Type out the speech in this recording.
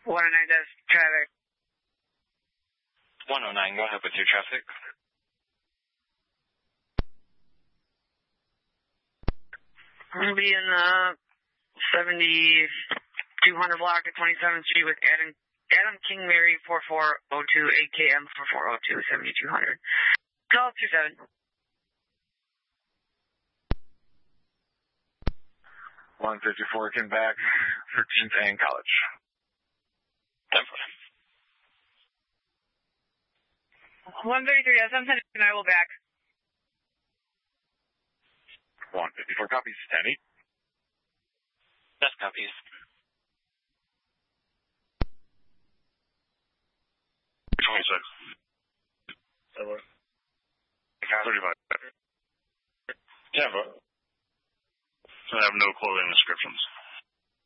109 does traffic. 109, go ahead with your traffic. I'm going to be in the 7200 block at 27th Street with Adam King Mary 4402 AKM 4402 7200. Call 27. 154 came back, 13th and College. 133, yes, I'm sending an I will back. 154 copies, 10-8. Yes, copies. 26. 35. Tampa. I have no clothing descriptions.